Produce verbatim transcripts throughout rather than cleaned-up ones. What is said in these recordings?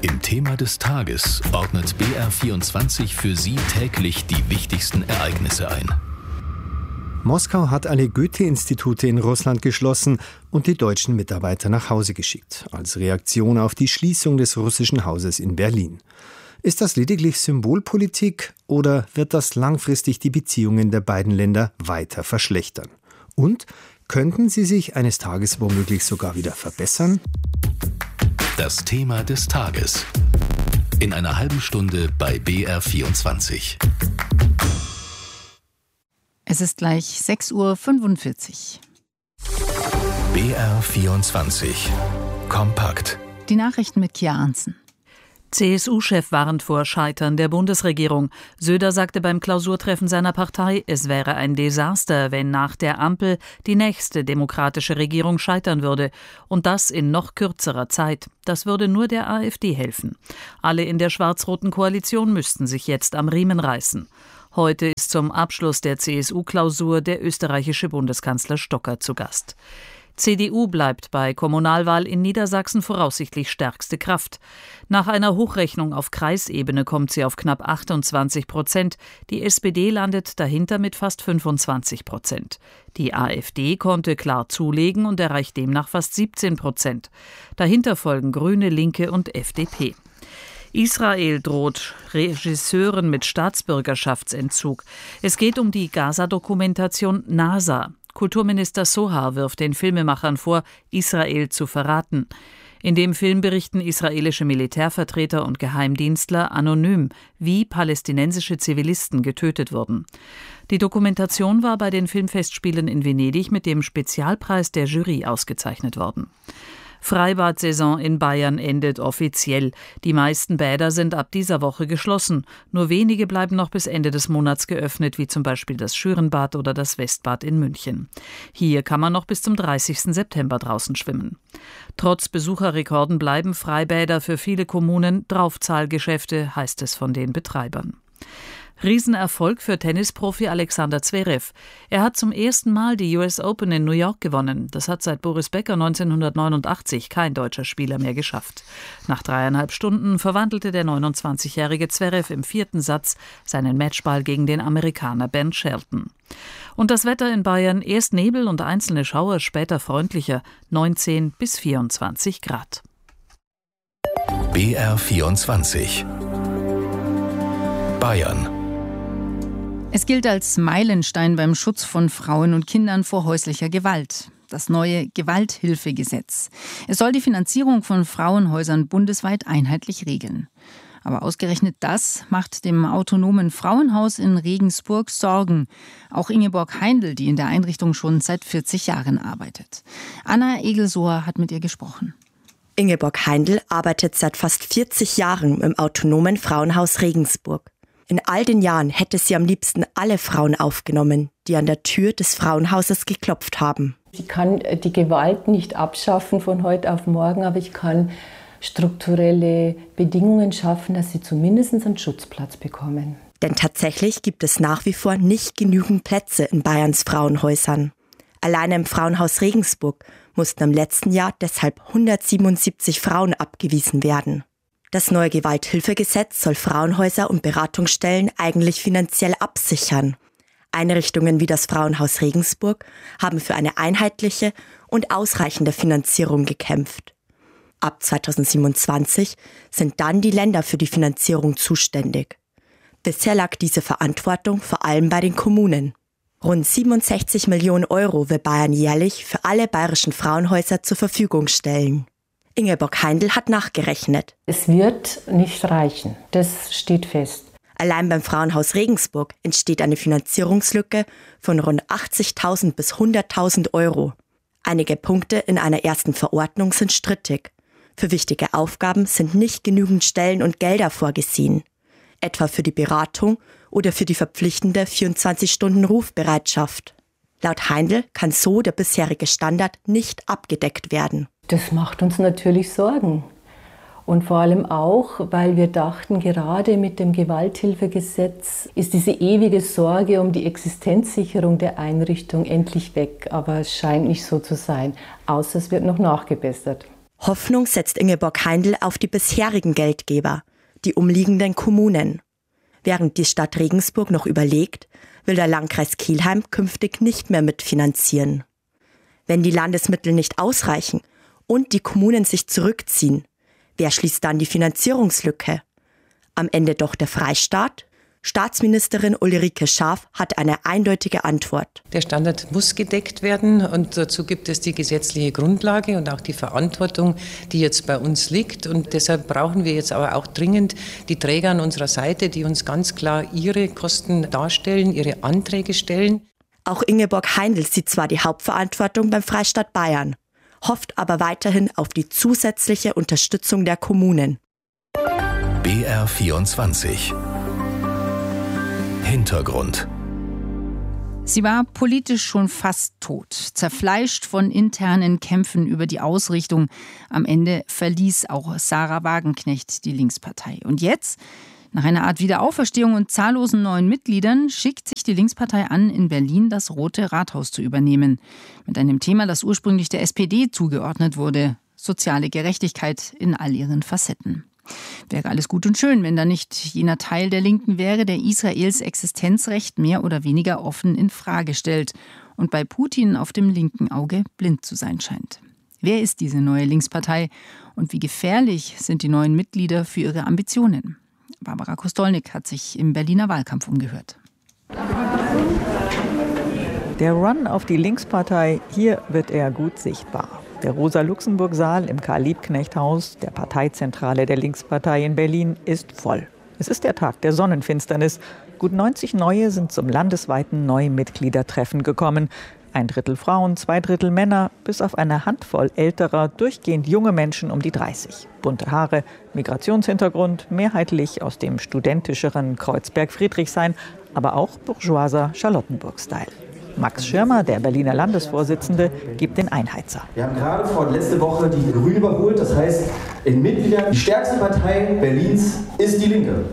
Im Thema des Tages ordnet B R vierundzwanzig für Sie täglich die wichtigsten Ereignisse ein. Moskau hat alle Goethe-Institute in Russland geschlossen und die deutschen Mitarbeiter nach Hause geschickt, als Reaktion auf die Schließung des russischen Hauses in Berlin. Ist das lediglich Symbolpolitik oder wird das langfristig die Beziehungen der beiden Länder weiter verschlechtern? Und könnten sie sich eines Tages womöglich sogar wieder verbessern? Das Thema des Tages. In einer halben Stunde bei B R vierundzwanzig. Es ist gleich sechs Uhr fünfundvierzig. B R vierundzwanzig. Kompakt. Die Nachrichten mit Kia Arntzen. C S U-Chef warnt vor Scheitern der Bundesregierung. Söder sagte beim Klausurtreffen seiner Partei, es wäre ein Desaster, wenn nach der Ampel die nächste demokratische Regierung scheitern würde. Und das in noch kürzerer Zeit. Das würde nur der AfD helfen. Alle in der schwarz-roten Koalition müssten sich jetzt am Riemen reißen. Heute ist zum Abschluss der C S U-Klausur der österreichische Bundeskanzler Stocker zu Gast. C D U bleibt bei Kommunalwahl in Niedersachsen voraussichtlich stärkste Kraft. Nach einer Hochrechnung auf Kreisebene kommt sie auf knapp achtundzwanzig Prozent. Die S P D landet dahinter mit fast fünfundzwanzig Prozent. Die AfD konnte klar zulegen und erreicht demnach fast siebzehn Prozent. Dahinter folgen Grüne, Linke und F D P. Israel droht Regisseuren mit Staatsbürgerschaftsentzug. Es geht um die Gaza-Dokumentation NASA. Kulturminister Sohar wirft den Filmemachern vor, Israel zu verraten. In dem Film berichten israelische Militärvertreter und Geheimdienstler anonym, wie palästinensische Zivilisten getötet wurden. Die Dokumentation war bei den Filmfestspielen in Venedig mit dem Spezialpreis der Jury ausgezeichnet worden. Freibad-Saison in Bayern endet offiziell. Die meisten Bäder sind ab dieser Woche geschlossen. Nur wenige bleiben noch bis Ende des Monats geöffnet, wie zum Beispiel das Schürenbad oder das Westbad in München. Hier kann man noch bis zum dreißigsten September draußen schwimmen. Trotz Besucherrekorden bleiben Freibäder für viele Kommunen Draufzahlgeschäfte, heißt es von den Betreibern. Riesenerfolg für Tennisprofi Alexander Zverev. Er hat zum ersten Mal die U S Open in New York gewonnen. Das hat seit Boris Becker neunzehnhundertneunundachtzig kein deutscher Spieler mehr geschafft. Nach dreieinhalb Stunden verwandelte der neunundzwanzigjährige Zverev im vierten Satz seinen Matchball gegen den Amerikaner Ben Shelton. Und das Wetter in Bayern, erst Nebel und einzelne Schauer, später freundlicher, neunzehn bis vierundzwanzig Grad. B R vierundzwanzig. Bayern. Es gilt als Meilenstein beim Schutz von Frauen und Kindern vor häuslicher Gewalt. Das neue Gewalthilfegesetz. Es soll die Finanzierung von Frauenhäusern bundesweit einheitlich regeln. Aber ausgerechnet das macht dem autonomen Frauenhaus in Regensburg Sorgen. Auch Ingeborg Heindl, die in der Einrichtung schon seit vierzig Jahren arbeitet. Anna Egelsohr hat mit ihr gesprochen. Ingeborg Heindl arbeitet seit fast vierzig Jahren im autonomen Frauenhaus Regensburg. In all den Jahren hätte sie am liebsten alle Frauen aufgenommen, die an der Tür des Frauenhauses geklopft haben. Ich kann die Gewalt nicht abschaffen von heute auf morgen, aber ich kann strukturelle Bedingungen schaffen, dass sie zumindest einen Schutzplatz bekommen. Denn tatsächlich gibt es nach wie vor nicht genügend Plätze in Bayerns Frauenhäusern. Alleine im Frauenhaus Regensburg mussten im letzten Jahr deshalb hundertsiebenundsiebzig Frauen abgewiesen werden. Das neue Gewalthilfegesetz soll Frauenhäuser und Beratungsstellen eigentlich finanziell absichern. Einrichtungen wie das Frauenhaus Regensburg haben für eine einheitliche und ausreichende Finanzierung gekämpft. Ab zweitausendsiebenundzwanzig sind dann die Länder für die Finanzierung zuständig. Bisher lag diese Verantwortung vor allem bei den Kommunen. Rund siebenundsechzig Millionen Euro will Bayern jährlich für alle bayerischen Frauenhäuser zur Verfügung stellen. Ingeborg Heindl hat nachgerechnet. Es wird nicht reichen, das steht fest. Allein beim Frauenhaus Regensburg entsteht eine Finanzierungslücke von rund achtzigtausend bis hunderttausend Euro. Einige Punkte in einer ersten Verordnung sind strittig. Für wichtige Aufgaben sind nicht genügend Stellen und Gelder vorgesehen. Etwa für die Beratung oder für die verpflichtende vierundzwanzig Stunden Rufbereitschaft. Laut Heindl kann so der bisherige Standard nicht abgedeckt werden. Das macht uns natürlich Sorgen. Und vor allem auch, weil wir dachten, gerade mit dem Gewalthilfegesetz ist diese ewige Sorge um die Existenzsicherung der Einrichtung endlich weg. Aber es scheint nicht so zu sein, außer es wird noch nachgebessert. Hoffnung setzt Ingeborg Heindl auf die bisherigen Geldgeber, die umliegenden Kommunen. Während die Stadt Regensburg noch überlegt, will der Landkreis Kelheim künftig nicht mehr mitfinanzieren. Wenn die Landesmittel nicht ausreichen und die Kommunen sich zurückziehen, wer schließt dann die Finanzierungslücke? Am Ende doch der Freistaat? Staatsministerin Ulrike Schaaf hat eine eindeutige Antwort. Der Standard muss gedeckt werden und dazu gibt es die gesetzliche Grundlage und auch die Verantwortung, die jetzt bei uns liegt. Und deshalb brauchen wir jetzt aber auch dringend die Träger an unserer Seite, die uns ganz klar ihre Kosten darstellen, ihre Anträge stellen. Auch Ingeborg Heindl sieht zwar die Hauptverantwortung beim Freistaat Bayern, hofft aber weiterhin auf die zusätzliche Unterstützung der Kommunen. B R vierundzwanzig Hintergrund. Sie war politisch schon fast tot, zerfleischt von internen Kämpfen über die Ausrichtung. Am Ende verließ auch Sarah Wagenknecht die Linkspartei. Und jetzt, nach einer Art Wiederauferstehung und zahllosen neuen Mitgliedern, schickt sich die Linkspartei an, in Berlin das Rote Rathaus zu übernehmen. Mit einem Thema, das ursprünglich der S P D zugeordnet wurde: soziale Gerechtigkeit in all ihren Facetten. Wäre alles gut und schön, wenn da nicht jener Teil der Linken wäre, der Israels Existenzrecht mehr oder weniger offen in Frage stellt und bei Putin auf dem linken Auge blind zu sein scheint. Wer ist diese neue Linkspartei und wie gefährlich sind die neuen Mitglieder für ihre Ambitionen? Barbara Kostolnik hat sich im Berliner Wahlkampf umgehört. Der Run auf die Linkspartei, hier wird er gut sichtbar. Der Rosa-Luxemburg-Saal im Karl-Liebknecht-Haus, der Parteizentrale der Linkspartei in Berlin, ist voll. Es ist der Tag der Sonnenfinsternis. Gut neunzig Neue sind zum landesweiten Neumitgliedertreffen gekommen. Ein Drittel Frauen, zwei Drittel Männer, bis auf eine Handvoll älterer, durchgehend junge Menschen um die dreißig. Bunte Haare, Migrationshintergrund, mehrheitlich aus dem studentischeren Kreuzberg-Friedrichshain, aber auch bourgeoiser Charlottenburg-Style. Max Schirmer, der Berliner Landesvorsitzende, gibt den Einheizer. Wir haben gerade vor letzte Woche die Grünen überholt. Das heißt, in Mitgliedern die stärkste Partei Berlins ist die Linke.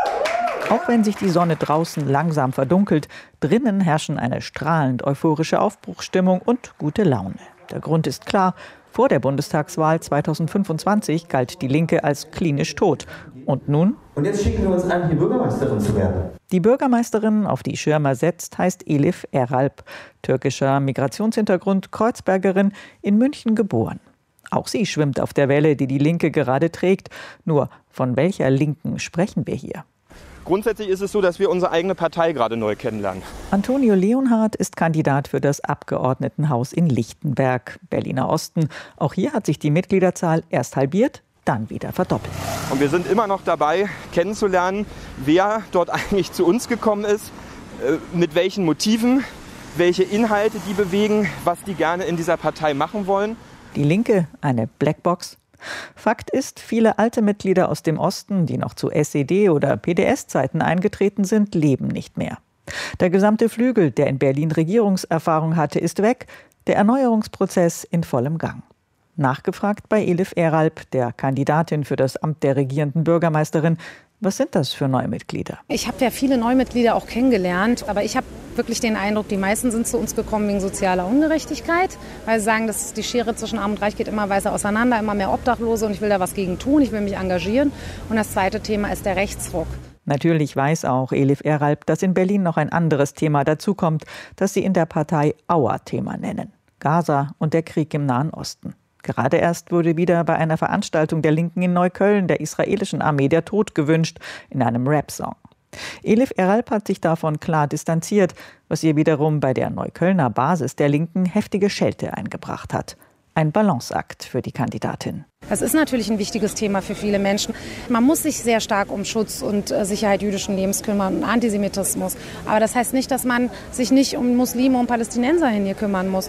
Auch wenn sich die Sonne draußen langsam verdunkelt, drinnen herrschen eine strahlend euphorische Aufbruchsstimmung und gute Laune. Der Grund ist klar: Vor der Bundestagswahl zweitausendfünfundzwanzig galt die Linke als klinisch tot. Und nun? Und jetzt schicken wir uns an, hier Bürgermeisterin zu werden. Die Bürgermeisterin, auf die Schirmer setzt, heißt Elif Eralp. Türkischer Migrationshintergrund, Kreuzbergerin, in München geboren. Auch sie schwimmt auf der Welle, die die Linke gerade trägt. Nur, von welcher Linken sprechen wir hier? Grundsätzlich ist es so, dass wir unsere eigene Partei gerade neu kennenlernen. Antonio Leonhardt ist Kandidat für das Abgeordnetenhaus in Lichtenberg, Berliner Osten. Auch hier hat sich die Mitgliederzahl erst halbiert, dann wieder verdoppelt. Und wir sind immer noch dabei, kennenzulernen, wer dort eigentlich zu uns gekommen ist, mit welchen Motiven, welche Inhalte die bewegen, was die gerne in dieser Partei machen wollen. Die Linke, eine Blackbox. Fakt ist, viele alte Mitglieder aus dem Osten, die noch zu S E D- oder P D S-Zeiten eingetreten sind, leben nicht mehr. Der gesamte Flügel, der in Berlin Regierungserfahrung hatte, ist weg. Der Erneuerungsprozess in vollem Gang. Nachgefragt bei Elif Eralp, der Kandidatin für das Amt der regierenden Bürgermeisterin: Was sind das für Neumitglieder? Ich habe ja viele Neumitglieder auch kennengelernt, aber ich habe wirklich den Eindruck, die meisten sind zu uns gekommen wegen sozialer Ungerechtigkeit, weil sie sagen, dass die Schere zwischen Arm und Reich geht immer weiter auseinander, immer mehr Obdachlose und ich will da was gegen tun, ich will mich engagieren. Und das zweite Thema ist der Rechtsruck. Natürlich weiß auch Elif Eralp, dass in Berlin noch ein anderes Thema dazukommt, das sie in der Partei Auer-Thema nennen: Gaza und der Krieg im Nahen Osten. Gerade erst wurde wieder bei einer Veranstaltung der Linken in Neukölln der israelischen Armee der Tod gewünscht, in einem Rap-Song. Elif Eralp hat sich davon klar distanziert, was ihr wiederum bei der Neuköllner Basis der Linken heftige Schelte eingebracht hat. Ein Balanceakt für die Kandidatin. Das ist natürlich ein wichtiges Thema für viele Menschen. Man muss sich sehr stark um Schutz und Sicherheit jüdischen Lebens kümmern und Antisemitismus. Aber das heißt nicht, dass man sich nicht um Muslime und Palästinenser hier kümmern muss.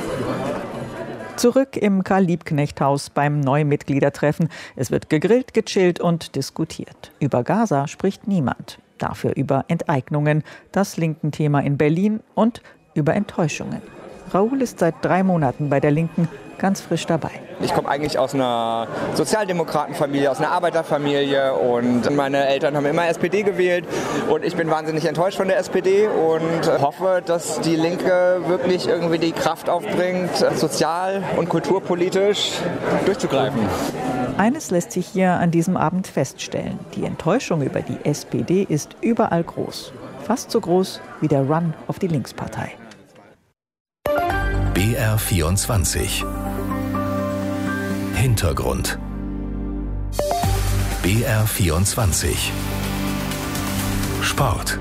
Zurück im Karl-Liebknecht-Haus beim Neumitgliedertreffen. Es wird gegrillt, gechillt und diskutiert. Über Gaza spricht niemand. Dafür über Enteignungen, das linken Thema in Berlin, und über Enttäuschungen. Raoul ist seit drei Monaten bei der Linken, ganz frisch dabei. Ich komme eigentlich aus einer Sozialdemokratenfamilie, aus einer Arbeiterfamilie und meine Eltern haben immer S P D gewählt und ich bin wahnsinnig enttäuscht von der S P D und hoffe, dass die Linke wirklich irgendwie die Kraft aufbringt, sozial- und kulturpolitisch durchzugreifen. Eines lässt sich hier an diesem Abend feststellen. Die Enttäuschung über die S P D ist überall groß. Fast so groß wie der Run auf die Linkspartei. B R vierundzwanzig Hintergrund. B R vierundzwanzig Sport.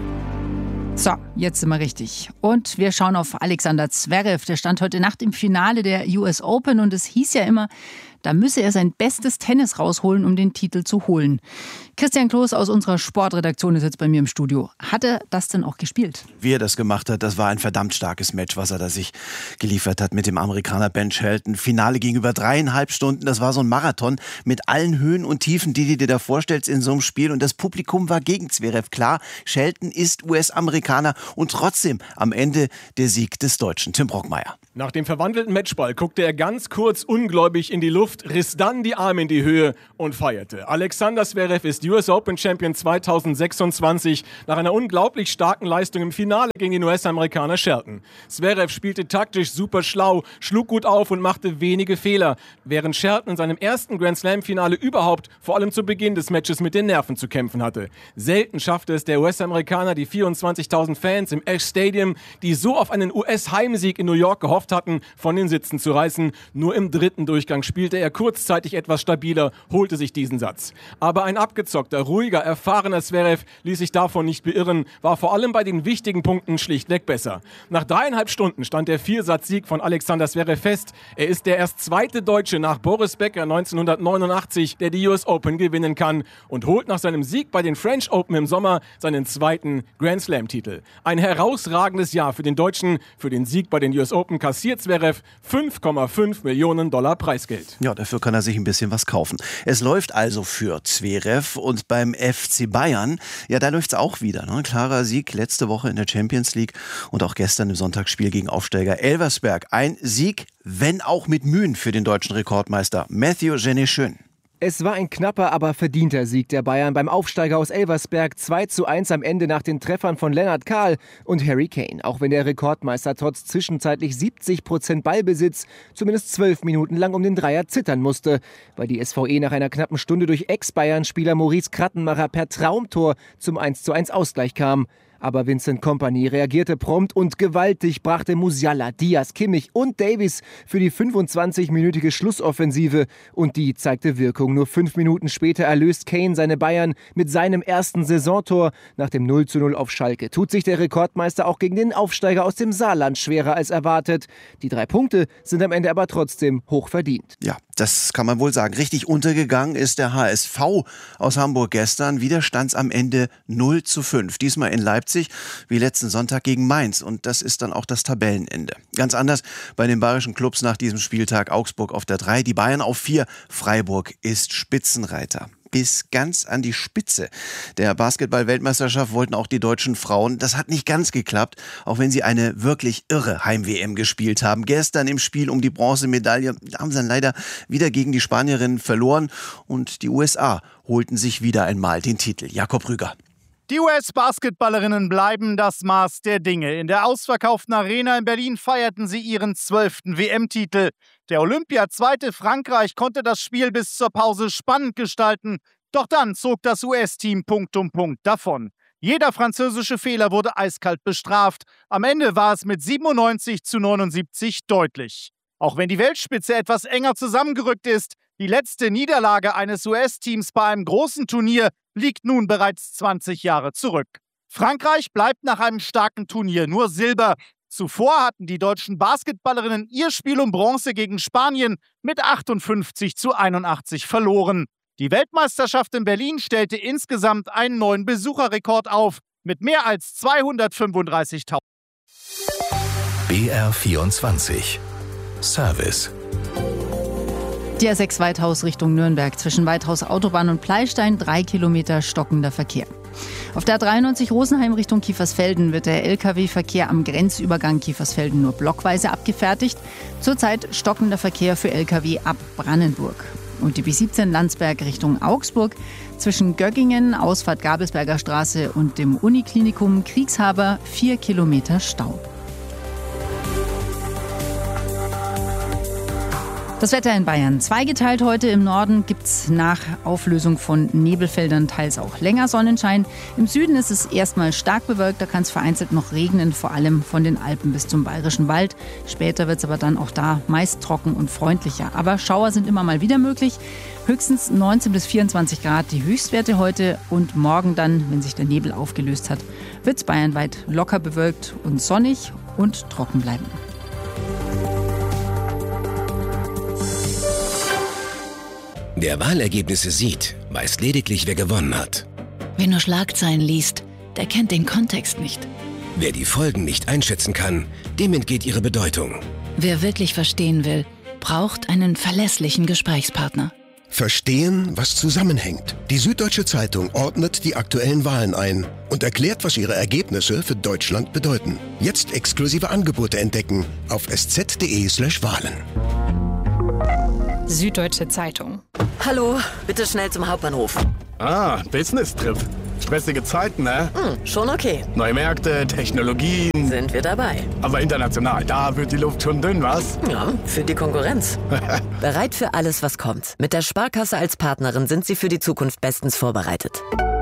So, jetzt sind wir richtig. Und wir schauen auf Alexander Zverev. Der stand heute Nacht im Finale der U S Open und es hieß ja immer, da müsse er sein bestes Tennis rausholen, um den Titel zu holen. Christian Kloß aus unserer Sportredaktion ist jetzt bei mir im Studio. Hat er das denn auch gespielt? Wie er das gemacht hat, das war ein verdammt starkes Match, was er da sich geliefert hat mit dem Amerikaner Ben Shelton. Finale ging über dreieinhalb Stunden. Das war so ein Marathon mit allen Höhen und Tiefen, die du dir da vorstellst in so einem Spiel. Und das Publikum war gegen Zverev. Klar, Shelton ist U S-Amerikaner und trotzdem am Ende der Sieg des Deutschen. Tim Brockmeier. Nach dem verwandelten Matchball guckte er ganz kurz ungläubig in die Luft, riss dann die Arme in die Höhe und feierte. Alexander Zverev ist U S Open Champion zweitausendsechsundzwanzig nach einer unglaublich starken Leistung im Finale gegen den U S-Amerikaner Shelton. Zverev spielte taktisch super schlau, schlug gut auf und machte wenige Fehler, während Shelton in seinem ersten Grand Slam-Finale überhaupt vor allem zu Beginn des Matches mit den Nerven zu kämpfen hatte. Selten schaffte es der U S-Amerikaner, die vierundzwanzigtausend Fans im Ash Stadium, die so auf einen U S-Heimsieg in New York gehofft hatten, von den Sitzen zu reißen. Nur im dritten Durchgang spielte er kurzzeitig etwas stabiler, holte sich diesen Satz. Aber ein abgezockter, ruhiger, erfahrener Zverev ließ sich davon nicht beirren, war vor allem bei den wichtigen Punkten schlichtweg besser. Nach dreieinhalb Stunden stand der Viersatzsieg von Alexander Zverev fest. Er ist der erst zweite Deutsche nach Boris Becker neunzehnhundertneunundachtzig, der die U S Open gewinnen kann und holt nach seinem Sieg bei den French Open im Sommer seinen zweiten Grand Slam-Titel. Ein herausragendes Jahr für den Deutschen. Für den Sieg bei den U S Open kassiert Zverev fünf Komma fünf Millionen Dollar Preisgeld. Ja, dafür kann er sich ein bisschen was kaufen. Es läuft also für Zverev und beim F C Bayern, ja, da läuft's auch wieder. Ne? Klarer Sieg letzte Woche in der Champions League und auch gestern im Sonntagsspiel gegen Aufsteiger Elversberg. Ein Sieg, wenn auch mit Mühen für den deutschen Rekordmeister Matthew Genet-Schön. Es war ein knapper, aber verdienter Sieg der Bayern beim Aufsteiger aus Elversberg. zwei zu eins am Ende nach den Treffern von Lennart Kahl und Harry Kane. Auch wenn der Rekordmeister trotz zwischenzeitlich siebzig Prozent Ballbesitz zumindest zwölf Minuten lang um den Dreier zittern musste, weil die S V E nach einer knappen Stunde durch Ex-Bayern-Spieler Maurice Krattenmacher per Traumtor zum eins zu eins Ausgleich kam. Aber Vincent Kompany reagierte prompt und gewaltig, brachte Musiala, Diaz, Kimmich und Davies für die fünfundzwanzigminütige Schlussoffensive. Und die zeigte Wirkung. Nur fünf Minuten später erlöst Kane seine Bayern mit seinem ersten Saisontor. Nach dem null zu null auf Schalke tut sich der Rekordmeister auch gegen den Aufsteiger aus dem Saarland schwerer als erwartet. Die drei Punkte sind am Ende aber trotzdem hoch verdient. Ja, das kann man wohl sagen. Richtig untergegangen ist der H S V aus Hamburg gestern. Wieder stand's am Ende null zu fünf. Diesmal in Leipzig wie letzten Sonntag gegen Mainz. Und das ist dann auch das Tabellenende. Ganz anders bei den bayerischen Clubs nach diesem Spieltag. Augsburg auf der drei, die Bayern auf vier. Freiburg ist Spitzenreiter. Bis ganz an die Spitze der Basketball-Weltmeisterschaft wollten auch die deutschen Frauen. Das hat nicht ganz geklappt, auch wenn sie eine wirklich irre Heim-W M gespielt haben. Gestern im Spiel um die Bronzemedaille haben sie dann leider wieder gegen die Spanierinnen verloren und die U S A holten sich wieder einmal den Titel. Jakob Rüger. Die U S-Basketballerinnen bleiben das Maß der Dinge. In der ausverkauften Arena in Berlin feierten sie ihren zwölften W M-Titel. Der Olympia-Zweite Frankreich konnte das Spiel bis zur Pause spannend gestalten. Doch dann zog das U S-Team Punkt um Punkt davon. Jeder französische Fehler wurde eiskalt bestraft. Am Ende war es mit siebenundneunzig zu neunundsiebzig deutlich. Auch wenn die Weltspitze etwas enger zusammengerückt ist, die letzte Niederlage eines U S-Teams bei einem großen Turnier liegt nun bereits zwanzig Jahre zurück. Frankreich bleibt nach einem starken Turnier nur Silber. Zuvor hatten die deutschen Basketballerinnen ihr Spiel um Bronze gegen Spanien mit achtundfünfzig zu einundachtzig verloren. Die Weltmeisterschaft in Berlin stellte insgesamt einen neuen Besucherrekord auf mit mehr als zweihundertfünfunddreißigtausend. B R vierundzwanzig Service. Die A sechs Weithaus Richtung Nürnberg, zwischen Weithaus Autobahn und Pleistein, drei Kilometer stockender Verkehr. Auf der A dreiundneunzig Rosenheim Richtung Kiefersfelden wird der L K W-Verkehr am Grenzübergang Kiefersfelden nur blockweise abgefertigt. Zurzeit stockender Verkehr für L K W ab Brandenburg. Und die B siebzehn Landsberg Richtung Augsburg, zwischen Göggingen, Ausfahrt Gabelsberger Straße und dem Uniklinikum Kriegshaber, vier Kilometer Stau. Das Wetter in Bayern. Zweigeteilt heute. Im Norden gibt es nach Auflösung von Nebelfeldern teils auch länger Sonnenschein. Im Süden ist es erstmal stark bewölkt. Da kann es vereinzelt noch regnen, vor allem von den Alpen bis zum Bayerischen Wald. Später wird es aber dann auch da meist trocken und freundlicher. Aber Schauer sind immer mal wieder möglich. Höchstens neunzehn bis vierundzwanzig Grad die Höchstwerte heute. Und morgen dann, wenn sich der Nebel aufgelöst hat, wird es bayernweit locker bewölkt und sonnig und trocken bleiben. Wer Wahlergebnisse sieht, weiß lediglich, wer gewonnen hat. Wer nur Schlagzeilen liest, der kennt den Kontext nicht. Wer die Folgen nicht einschätzen kann, dem entgeht ihre Bedeutung. Wer wirklich verstehen will, braucht einen verlässlichen Gesprächspartner. Verstehen, was zusammenhängt. Die Süddeutsche Zeitung ordnet die aktuellen Wahlen ein und erklärt, was ihre Ergebnisse für Deutschland bedeuten. Jetzt exklusive Angebote entdecken auf sz.de slash Wahlen. Süddeutsche Zeitung. Hallo, bitte schnell zum Hauptbahnhof. Ah, Business-Trip. Stressige Zeiten, ne? Hm, schon okay. Neue Märkte, Technologien. Sind wir dabei. Aber international, da wird die Luft schon dünn, was? Ja, für die Konkurrenz. Bereit für alles, was kommt. Mit der Sparkasse als Partnerin sind Sie für die Zukunft bestens vorbereitet.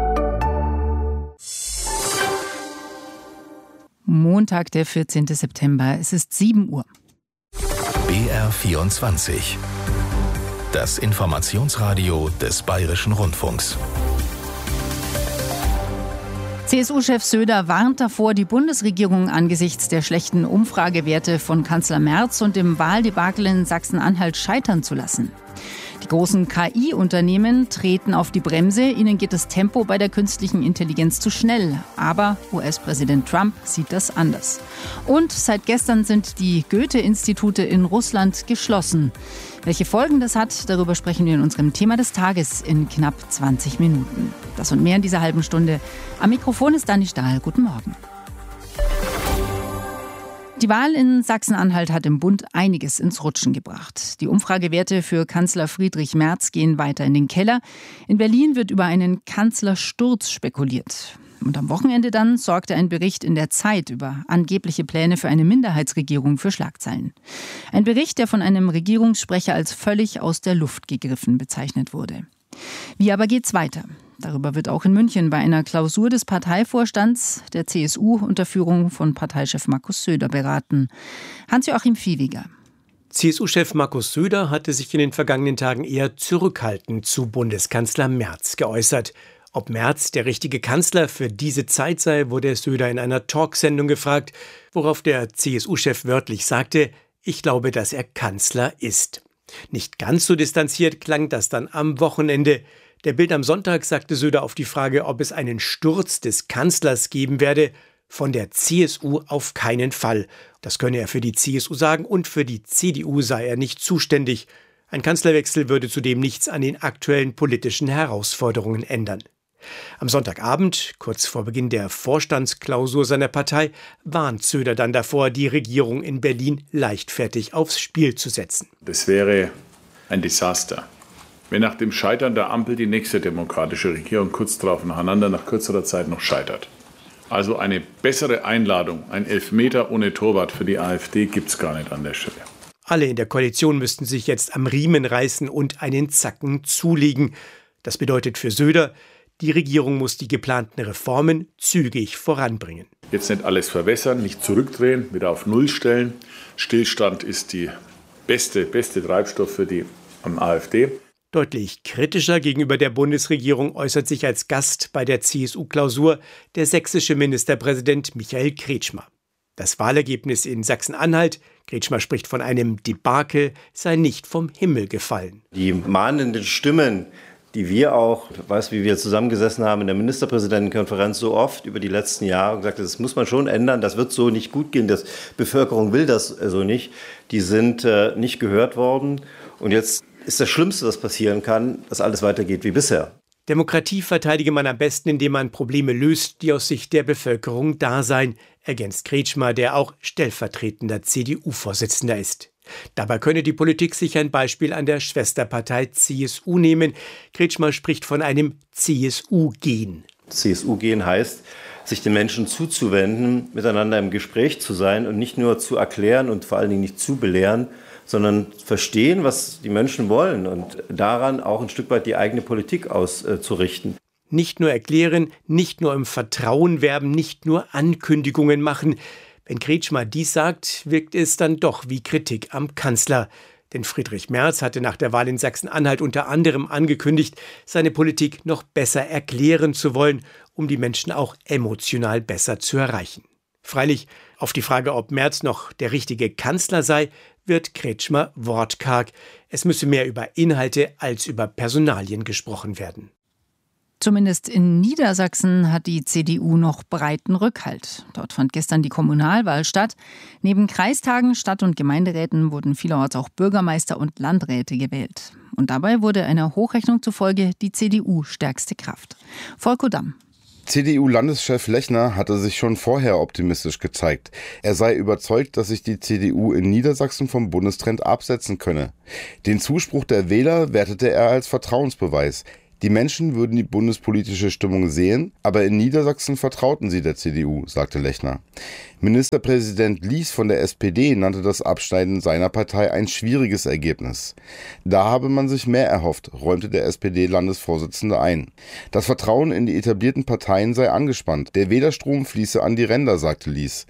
Montag, der vierzehnten September. Es ist sieben Uhr. B R vierundzwanzig. Das Informationsradio des Bayerischen Rundfunks. C S U-Chef Söder warnt davor, die Bundesregierung angesichts der schlechten Umfragewerte von Kanzler Merz und dem Wahldebakel in Sachsen-Anhalt scheitern zu lassen. Die großen K I-Unternehmen treten auf die Bremse. Ihnen geht das Tempo bei der künstlichen Intelligenz zu schnell. Aber U S-Präsident Trump sieht das anders. Und seit gestern sind die Goethe-Institute in Russland geschlossen. Welche Folgen das hat, darüber sprechen wir in unserem Thema des Tages in knapp zwanzig Minuten. Das und mehr in dieser halben Stunde. Am Mikrofon ist Dani Stahl. Guten Morgen. Die Wahl in Sachsen-Anhalt hat im Bund einiges ins Rutschen gebracht. Die Umfragewerte für Kanzler Friedrich Merz gehen weiter in den Keller. In Berlin wird über einen Kanzlersturz spekuliert. Und am Wochenende dann sorgte ein Bericht in der Zeit über angebliche Pläne für eine Minderheitsregierung für Schlagzeilen. Ein Bericht, der von einem Regierungssprecher als völlig aus der Luft gegriffen bezeichnet wurde. Wie aber geht's weiter? Darüber wird auch in München bei einer Klausur des Parteivorstands der C S U unter Führung von Parteichef Markus Söder beraten. Hans-Joachim Viehweger. C S U-Chef Markus Söder hatte sich in den vergangenen Tagen eher zurückhaltend zu Bundeskanzler Merz geäußert. Ob Merz der richtige Kanzler für diese Zeit sei, wurde Söder in einer Talksendung gefragt, worauf der C S U-Chef wörtlich sagte, ich glaube, dass er Kanzler ist. Nicht ganz so distanziert klang das dann am Wochenende. Der Bild am Sonntag sagte Söder auf die Frage, ob es einen Sturz des Kanzlers geben werde, von der C S U auf keinen Fall. Das könne er für die C S U sagen und für die C D U sei er nicht zuständig. Ein Kanzlerwechsel würde zudem nichts an den aktuellen politischen Herausforderungen ändern. Am Sonntagabend, kurz vor Beginn der Vorstandsklausur seiner Partei, warnt Söder dann davor, die Regierung in Berlin leichtfertig aufs Spiel zu setzen. Das wäre ein Desaster, wenn nach dem Scheitern der Ampel die nächste demokratische Regierung kurz darauf nacheinander nach kürzerer Zeit noch scheitert. Also eine bessere Einladung, ein Elfmeter ohne Torwart für die AfD gibt's gar nicht an der Stelle. Alle in der Koalition müssten sich jetzt am Riemen reißen und einen Zacken zulegen. Das bedeutet für Söder, die Regierung muss die geplanten Reformen zügig voranbringen. Jetzt nicht alles verwässern, nicht zurückdrehen, wieder auf Null stellen. Stillstand ist die beste, beste Treibstoff für die AfD. Deutlich kritischer gegenüber der Bundesregierung äußert sich als Gast bei der C S U-Klausur der sächsische Ministerpräsident Michael Kretschmer. Das Wahlergebnis in Sachsen-Anhalt, Kretschmer spricht von einem Debakel, sei nicht vom Himmel gefallen. Die mahnenden Stimmen, die wir auch, ich weiß, wie wir zusammengesessen haben in der Ministerpräsidentenkonferenz so oft über die letzten Jahre und gesagt, das muss man schon ändern, das wird so nicht gut gehen, die Bevölkerung will das so nicht, die sind äh, nicht gehört worden. Und jetzt ist das Schlimmste, was passieren kann, dass alles weitergeht wie bisher. Demokratie verteidige man am besten, indem man Probleme löst, die aus Sicht der Bevölkerung da seien, ergänzt Kretschmer, der auch stellvertretender C D U-Vorsitzender ist. Dabei könne die Politik sich ein Beispiel an der Schwesterpartei C S U nehmen. Kretschmer spricht von einem C S U-Gen. C S U-Gen heißt, sich den Menschen zuzuwenden, miteinander im Gespräch zu sein und nicht nur zu erklären und vor allen Dingen nicht zu belehren, sondern verstehen, was die Menschen wollen und daran auch ein Stück weit die eigene Politik auszurichten. Nicht nur erklären, nicht nur im Vertrauen werben, nicht nur Ankündigungen machen. Wenn Kretschmer dies sagt, wirkt es dann doch wie Kritik am Kanzler. Denn Friedrich Merz hatte nach der Wahl in Sachsen-Anhalt unter anderem angekündigt, seine Politik noch besser erklären zu wollen, um die Menschen auch emotional besser zu erreichen. Freilich, auf die Frage, ob Merz noch der richtige Kanzler sei, wird Kretschmer wortkarg. Es müsse mehr über Inhalte als über Personalien gesprochen werden. Zumindest in Niedersachsen hat die C D U noch breiten Rückhalt. Dort fand gestern die Kommunalwahl statt. Neben Kreistagen, Stadt- und Gemeinderäten wurden vielerorts auch Bürgermeister und Landräte gewählt. Und dabei wurde einer Hochrechnung zufolge die C D U stärkste Kraft. Volko Damm. C D U-Landeschef Lechner hatte sich schon vorher optimistisch gezeigt. Er sei überzeugt, dass sich die C D U in Niedersachsen vom Bundestrend absetzen könne. Den Zuspruch der Wähler wertete er als Vertrauensbeweis. Die Menschen würden die bundespolitische Stimmung sehen, aber in Niedersachsen vertrauten sie der C D U, sagte Lechner. Ministerpräsident Lies von der S P D nannte das Abschneiden seiner Partei ein schwieriges Ergebnis. Da habe man sich mehr erhofft, räumte der S P D-Landesvorsitzende ein. Das Vertrauen in die etablierten Parteien sei angespannt. Der Wählerstrom fließe an die Ränder, sagte Lies.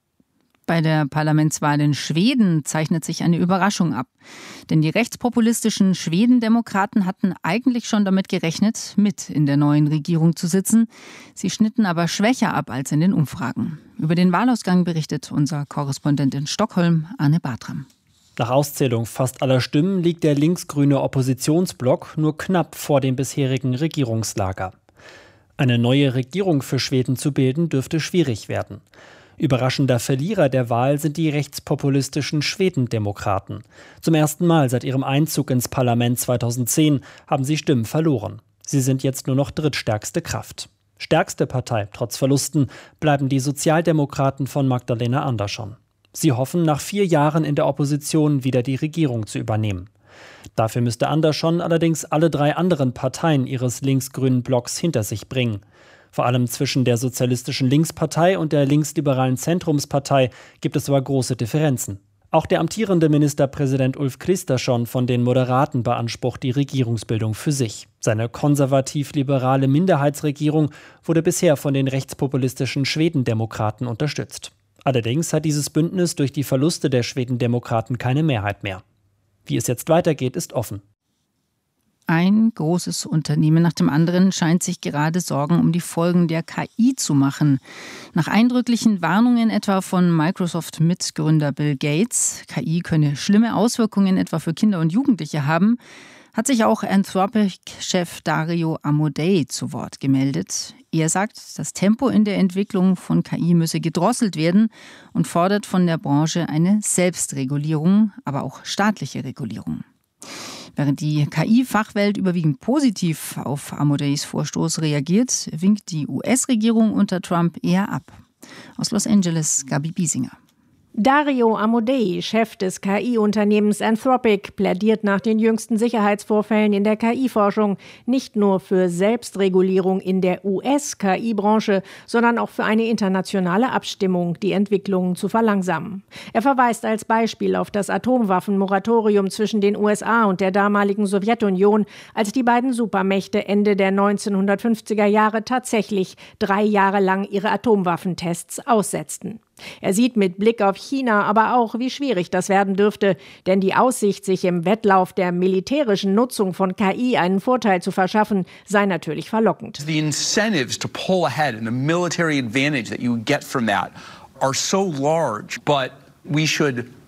Bei der Parlamentswahl in Schweden zeichnet sich eine Überraschung ab. Denn die rechtspopulistischen Schwedendemokraten hatten eigentlich schon damit gerechnet, mit in der neuen Regierung zu sitzen. Sie schnitten aber schwächer ab als in den Umfragen. Über den Wahlausgang berichtet unser Korrespondent in Stockholm, Arne Bartram. Nach Auszählung fast aller Stimmen liegt der linksgrüne Oppositionsblock nur knapp vor dem bisherigen Regierungslager. Eine neue Regierung für Schweden zu bilden, dürfte schwierig werden. Überraschender Verlierer der Wahl sind die rechtspopulistischen Schwedendemokraten. Zum ersten Mal seit ihrem Einzug ins Parlament zweitausendzehn haben sie Stimmen verloren. Sie sind jetzt nur noch drittstärkste Kraft. Stärkste Partei, trotz Verlusten, bleiben die Sozialdemokraten von Magdalena Andersson. Sie hoffen, nach vier Jahren in der Opposition wieder die Regierung zu übernehmen. Dafür müsste Andersson allerdings alle drei anderen Parteien ihres linksgrünen Blocks hinter sich bringen. Vor allem zwischen der Sozialistischen Linkspartei und der linksliberalen Zentrumspartei gibt es aber große Differenzen. Auch der amtierende Ministerpräsident Ulf Kristersson von den Moderaten beansprucht die Regierungsbildung für sich. Seine konservativ-liberale Minderheitsregierung wurde bisher von den rechtspopulistischen Schwedendemokraten unterstützt. Allerdings hat dieses Bündnis durch die Verluste der Schwedendemokraten keine Mehrheit mehr. Wie es jetzt weitergeht, ist offen. Ein großes Unternehmen nach dem anderen scheint sich gerade Sorgen um die Folgen der K I zu machen. Nach eindrücklichen Warnungen etwa von Microsoft-Mitgründer Bill Gates, K I könne schlimme Auswirkungen etwa für Kinder und Jugendliche haben, hat sich auch Anthropic-Chef Dario Amodei zu Wort gemeldet. Er sagt, das Tempo in der Entwicklung von K I müsse gedrosselt werden und fordert von der Branche eine Selbstregulierung, aber auch staatliche Regulierung. Während die K I-Fachwelt überwiegend positiv auf Amodeis Vorstoß reagiert, winkt die U S-Regierung unter Trump eher ab. Aus Los Angeles, Gabi Biesinger. Dario Amodei, Chef des K I-Unternehmens Anthropic, plädiert nach den jüngsten Sicherheitsvorfällen in der K I-Forschung nicht nur für Selbstregulierung in der U S-K I-Branche, sondern auch für eine internationale Abstimmung, die Entwicklungen zu verlangsamen. Er verweist als Beispiel auf das Atomwaffenmoratorium zwischen den U S A und der damaligen Sowjetunion, als die beiden Supermächte Ende der neunzehnhundertfünfziger Jahre tatsächlich drei Jahre lang ihre Atomwaffentests aussetzten. Er sieht mit Blick auf China aber auch, wie schwierig das werden dürfte, denn die Aussicht, sich im Wettlauf der militärischen Nutzung von K I einen Vorteil zu verschaffen, sei natürlich verlockend. The incentives to pull ahead and the military advantage that you get from that are so large, but we should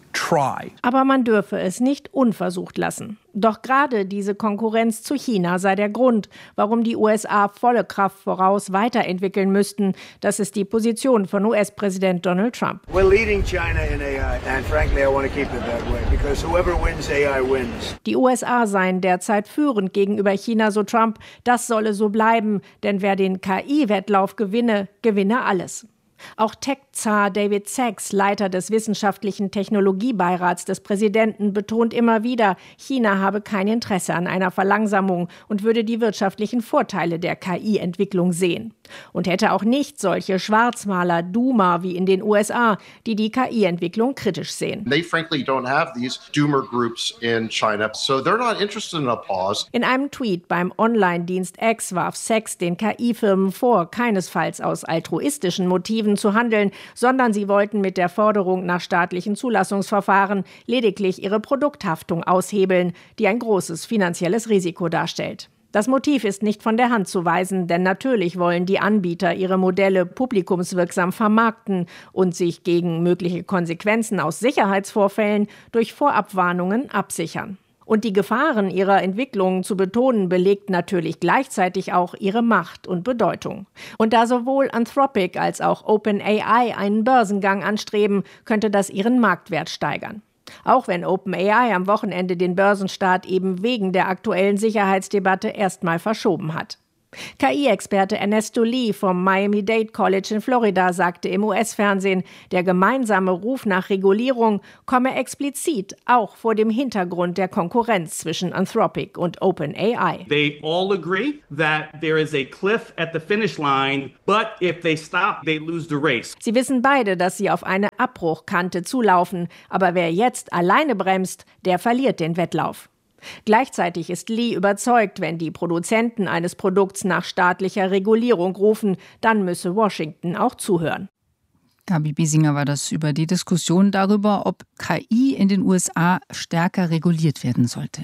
try. Aber man dürfe es nicht unversucht lassen. Doch gerade diese Konkurrenz zu China sei der Grund, warum die U S A volle Kraft voraus weiterentwickeln müssten. Das ist die Position von U S-Präsident Donald Trump. We're leading China in A I and frankly I want to keep it that way because whoever wins A I wins. Die U S A seien derzeit führend gegenüber China, so Trump. Das solle so bleiben, denn wer den K I-Wettlauf gewinne, gewinne alles. Auch Tech-Zar David Sachs, Leiter des wissenschaftlichen Technologiebeirats des Präsidenten, betont immer wieder, China habe kein Interesse an einer Verlangsamung und würde die wirtschaftlichen Vorteile der K I-Entwicklung sehen. Und hätte auch nicht solche Schwarzmaler, Doomer wie in den U S A, die die K I-Entwicklung kritisch sehen. They frankly don't have these doomer groups in China, so they're not interested in a pause. In einem Tweet beim Online-Dienst X warf Sachs den K I-Firmen vor, keinesfalls aus altruistischen Motiven zu handeln, sondern sie wollten mit der Forderung nach staatlichen Zulassungsverfahren lediglich ihre Produkthaftung aushebeln, die ein großes finanzielles Risiko darstellt. Das Motiv ist nicht von der Hand zu weisen, denn natürlich wollen die Anbieter ihre Modelle publikumswirksam vermarkten und sich gegen mögliche Konsequenzen aus Sicherheitsvorfällen durch Vorabwarnungen absichern. Und die Gefahren ihrer Entwicklung zu betonen, belegt natürlich gleichzeitig auch ihre Macht und Bedeutung. Und da sowohl Anthropic als auch OpenAI einen Börsengang anstreben, könnte das ihren Marktwert steigern. Auch wenn OpenAI am Wochenende den Börsenstart eben wegen der aktuellen Sicherheitsdebatte erstmal verschoben hat. K I-Experte Ernesto Lee vom Miami-Dade College in Florida sagte im U S-Fernsehen, der gemeinsame Ruf nach Regulierung komme explizit auch vor dem Hintergrund der Konkurrenz zwischen Anthropic und OpenAI. They all agree that there is a cliff at the finish line, but if they stop, they lose the race. Sie wissen beide, dass sie auf eine Abbruchkante zulaufen, aber wer jetzt alleine bremst, der verliert den Wettlauf. Gleichzeitig ist Lee überzeugt, wenn die Produzenten eines Produkts nach staatlicher Regulierung rufen, dann müsse Washington auch zuhören. Gabi Biesinger war das über die Diskussion darüber, ob K I in den U S A stärker reguliert werden sollte.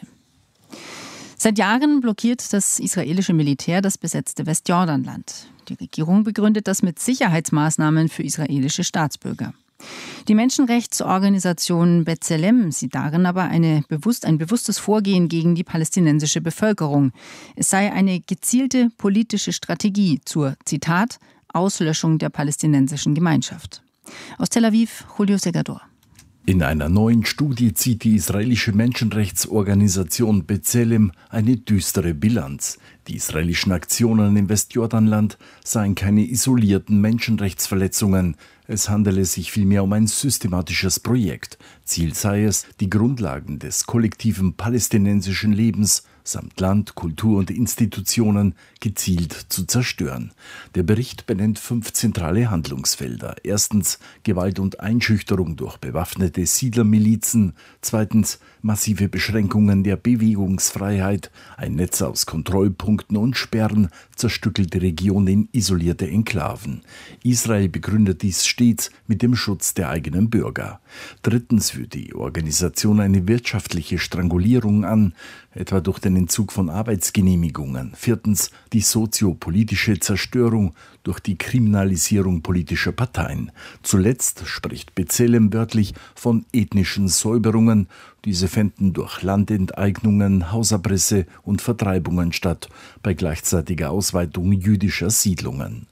Seit Jahren blockiert das israelische Militär das besetzte Westjordanland. Die Regierung begründet das mit Sicherheitsmaßnahmen für israelische Staatsbürger. Die Menschenrechtsorganisation B'Tselem sieht darin aber eine bewusst, ein bewusstes Vorgehen gegen die palästinensische Bevölkerung. Es sei eine gezielte politische Strategie zur, Zitat, Auslöschung der palästinensischen Gemeinschaft. Aus Tel Aviv, Julio Segador. In einer neuen Studie zieht die israelische Menschenrechtsorganisation B'Tselem eine düstere Bilanz. Die israelischen Aktionen im Westjordanland seien keine isolierten Menschenrechtsverletzungen. Es handele sich vielmehr um ein systematisches Projekt. Ziel sei es, die Grundlagen des kollektiven palästinensischen Lebens samt Land, Kultur und Institutionen gezielt zu zerstören. Der Bericht benennt fünf zentrale Handlungsfelder. Erstens Gewalt und Einschüchterung durch bewaffnete Siedlermilizen. Zweitens massive Beschränkungen der Bewegungsfreiheit. Ein Netz aus Kontrollpunkten und Sperren zerstückelt die Region in isolierte Enklaven. Israel begründet dies stets mit dem Schutz der eigenen Bürger. Drittens führt die Organisation eine wirtschaftliche Strangulierung an, etwa durch den Entzug von Arbeitsgenehmigungen. Viertens die soziopolitische Zerstörung durch die Kriminalisierung politischer Parteien. Zuletzt spricht B'Tselem wörtlich von ethnischen Säuberungen. Diese fänden durch Landenteignungen, Hausabrisse und Vertreibungen statt, bei gleichzeitiger Ausweitung jüdischer Siedlungen.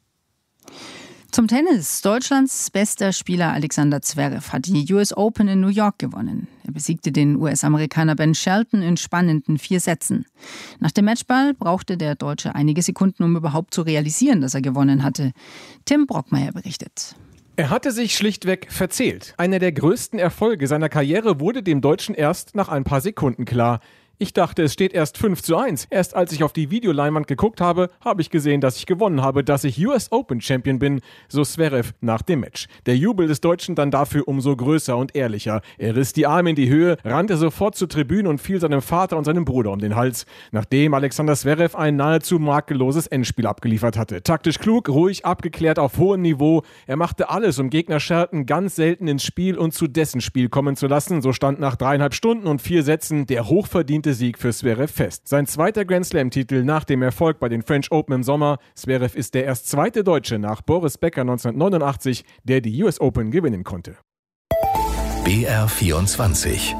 Zum Tennis. Deutschlands bester Spieler Alexander Zverev hat die U S Open in New York gewonnen. Er besiegte den U S-Amerikaner Ben Shelton in spannenden vier Sätzen. Nach dem Matchball brauchte der Deutsche einige Sekunden, um überhaupt zu realisieren, dass er gewonnen hatte. Tim Brockmeier berichtet. Er hatte sich schlichtweg verzählt. Einer der größten Erfolge seiner Karriere wurde dem Deutschen erst nach ein paar Sekunden klar. Ich dachte, es steht erst fünf zu eins. Erst als ich auf die Videoleinwand geguckt habe, habe ich gesehen, dass ich gewonnen habe, dass ich U S Open Champion bin, so Zverev nach dem Match. Der Jubel des Deutschen dann dafür umso größer und ehrlicher. Er riss die Arme in die Höhe, rannte sofort zur Tribüne und fiel seinem Vater und seinem Bruder um den Hals, nachdem Alexander Zverev ein nahezu makelloses Endspiel abgeliefert hatte. Taktisch klug, ruhig, abgeklärt, auf hohem Niveau. Er machte alles, um Gegner Shelton ganz selten ins Spiel und zu dessen Spiel kommen zu lassen. So stand nach dreieinhalb Stunden und vier Sätzen der hochverdiente Sieg für Zverev fest. Sein zweiter Grand Slam-Titel nach dem Erfolg bei den French Open im Sommer. Zverev ist der erst zweite Deutsche nach Boris Becker neunzehnhundertneunundachtzig, der die U S Open gewinnen konnte. B R vierundzwanzig.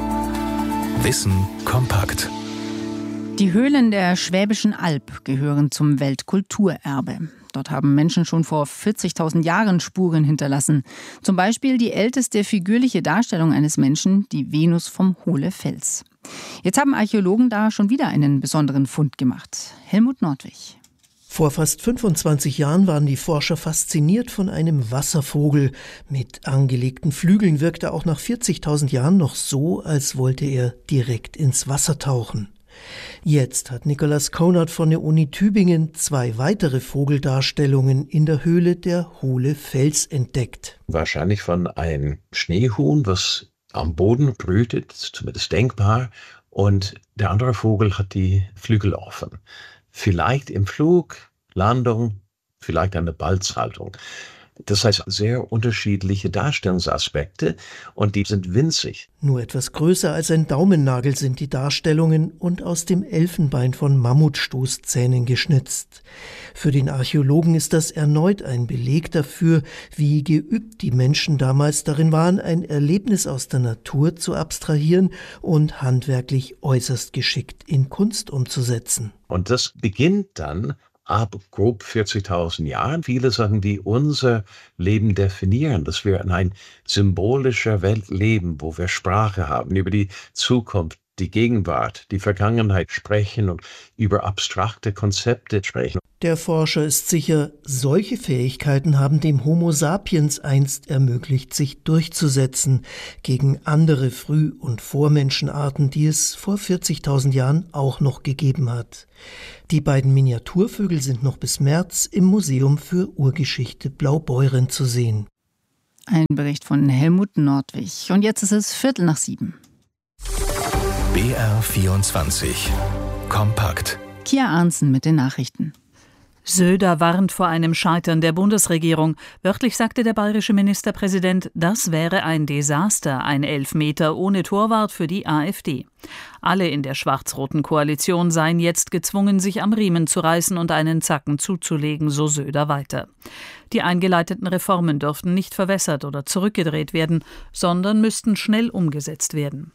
Wissen kompakt. Die Höhlen der Schwäbischen Alb gehören zum Weltkulturerbe. Dort haben Menschen schon vor vierzigtausend Jahren Spuren hinterlassen. Zum Beispiel die älteste figürliche Darstellung eines Menschen, die Venus vom Hohlefels. Jetzt haben Archäologen da schon wieder einen besonderen Fund gemacht. Helmut Nordwig. Vor fast fünfundzwanzig Jahren waren die Forscher fasziniert von einem Wasservogel. Mit angelegten Flügeln wirkte er auch nach vierzigtausend Jahren noch so, als wollte er direkt ins Wasser tauchen. Jetzt hat Nikolaus Konert von der Uni Tübingen zwei weitere Vogeldarstellungen in der Höhle der Hohlefels entdeckt. Wahrscheinlich von einem Schneehuhn, was am Boden brütet, zumindest denkbar, und der andere Vogel hat die Flügel offen. Vielleicht im Flug, Landung, vielleicht eine Balzhaltung. Das heißt, sehr unterschiedliche Darstellungsaspekte und die sind winzig. Nur etwas größer als ein Daumennagel sind die Darstellungen und aus dem Elfenbein von Mammutstoßzähnen geschnitzt. Für den Archäologen ist das erneut ein Beleg dafür, wie geübt die Menschen damals darin waren, ein Erlebnis aus der Natur zu abstrahieren und handwerklich äußerst geschickt in Kunst umzusetzen. Und das beginnt dann ab grob vierzigtausend Jahren. Viele Sachen, die unser Leben definieren, dass wir in einer symbolischen Welt leben, wo wir Sprache haben, über die Zukunft, die Gegenwart, die Vergangenheit sprechen und über abstrakte Konzepte sprechen. Der Forscher ist sicher, solche Fähigkeiten haben dem Homo sapiens einst ermöglicht, sich durchzusetzen gegen andere Früh- und Vormenschenarten, die es vor vierzigtausend Jahren auch noch gegeben hat. Die beiden Miniaturvögel sind noch bis März im Museum für Urgeschichte Blaubeuren zu sehen. Ein Bericht von Helmut Nordwig. Und jetzt ist es Viertel nach sieben. B R vierundzwanzig. Kompakt. Kia Arnsen mit den Nachrichten. Söder warnt vor einem Scheitern der Bundesregierung. Wörtlich sagte der bayerische Ministerpräsident, das wäre ein Desaster, ein Elfmeter ohne Torwart für die AfD. Alle in der schwarz-roten Koalition seien jetzt gezwungen, sich am Riemen zu reißen und einen Zacken zuzulegen, so Söder weiter. Die eingeleiteten Reformen dürften nicht verwässert oder zurückgedreht werden, sondern müssten schnell umgesetzt werden.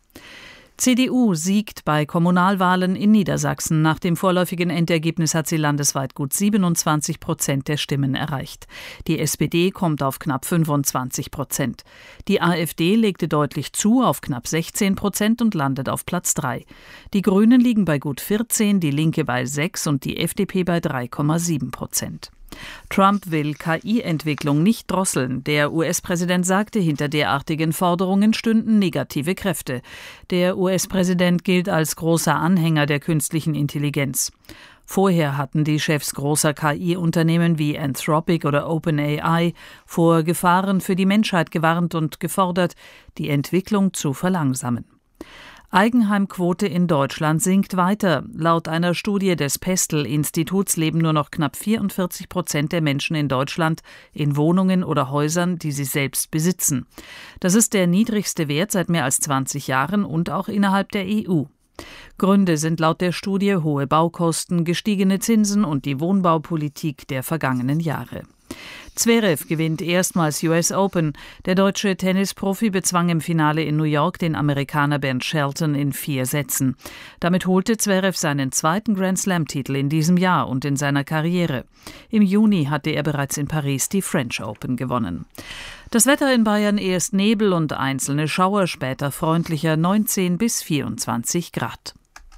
C D U siegt bei Kommunalwahlen in Niedersachsen. Nach dem vorläufigen Endergebnis hat sie landesweit gut siebenundzwanzig Prozent der Stimmen erreicht. Die S P D kommt auf knapp fünfundzwanzig Prozent. Die AfD legte deutlich zu auf knapp sechzehn Prozent und landet auf Platz drei. Die Grünen liegen bei gut vierzehn, die Linke bei sechs und die F D P bei drei Komma sieben Prozent. Trump will K I-Entwicklung nicht drosseln. Der U S-Präsident sagte, hinter derartigen Forderungen stünden negative Kräfte. Der U S-Präsident gilt als großer Anhänger der künstlichen Intelligenz. Vorher hatten die Chefs großer K I-Unternehmen wie Anthropic oder OpenAI vor Gefahren für die Menschheit gewarnt und gefordert, die Entwicklung zu verlangsamen. Eigenheimquote in Deutschland sinkt weiter. Laut einer Studie des Pestel-Instituts leben nur noch knapp vierundvierzig Prozent der Menschen in Deutschland in Wohnungen oder Häusern, die sie selbst besitzen. Das ist der niedrigste Wert seit mehr als zwanzig Jahren und auch innerhalb der E U. Gründe sind laut der Studie hohe Baukosten, gestiegene Zinsen und die Wohnbaupolitik der vergangenen Jahre. Zverev gewinnt erstmals U S Open. Der deutsche Tennisprofi bezwang im Finale in New York den Amerikaner Ben Shelton in vier Sätzen. Damit holte Zverev seinen zweiten Grand-Slam-Titel in diesem Jahr und in seiner Karriere. Im Juni hatte er bereits in Paris die French Open gewonnen. Das Wetter in Bayern erst Nebel und einzelne Schauer, später freundlicher neunzehn bis vierundzwanzig Grad.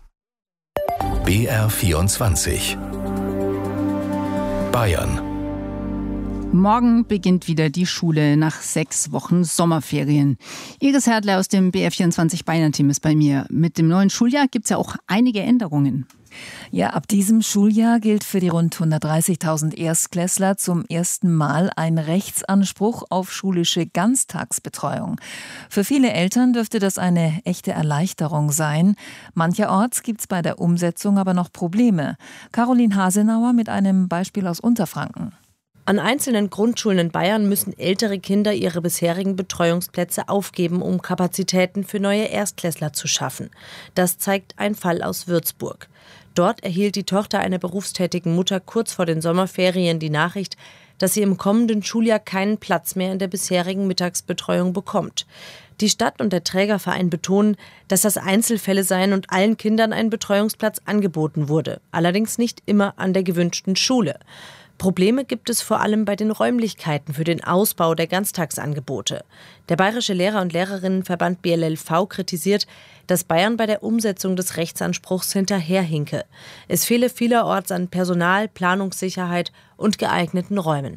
B R vierundzwanzig. Bayern. Morgen beginnt wieder die Schule nach sechs Wochen Sommerferien. Iris Herdler aus dem B R vierundzwanzig Bayern-Team ist bei mir. Mit dem neuen Schuljahr gibt es ja auch einige Änderungen. Ja, ab diesem Schuljahr gilt für die rund hundertdreißigtausend Erstklässler zum ersten Mal ein Rechtsanspruch auf schulische Ganztagsbetreuung. Für viele Eltern dürfte das eine echte Erleichterung sein. Mancherorts gibt es bei der Umsetzung aber noch Probleme. Caroline Hasenauer mit einem Beispiel aus Unterfranken. An einzelnen Grundschulen in Bayern müssen ältere Kinder ihre bisherigen Betreuungsplätze aufgeben, um Kapazitäten für neue Erstklässler zu schaffen. Das zeigt ein Fall aus Würzburg. Dort erhielt die Tochter einer berufstätigen Mutter kurz vor den Sommerferien die Nachricht, dass sie im kommenden Schuljahr keinen Platz mehr in der bisherigen Mittagsbetreuung bekommt. Die Stadt und der Trägerverein betonen, dass das Einzelfälle seien und allen Kindern ein Betreuungsplatz angeboten wurde, allerdings nicht immer an der gewünschten Schule. Probleme gibt es vor allem bei den Räumlichkeiten für den Ausbau der Ganztagsangebote. Der Bayerische Lehrer- und Lehrerinnenverband B L L V kritisiert, dass Bayern bei der Umsetzung des Rechtsanspruchs hinterherhinke. Es fehle vielerorts an Personal, Planungssicherheit und geeigneten Räumen.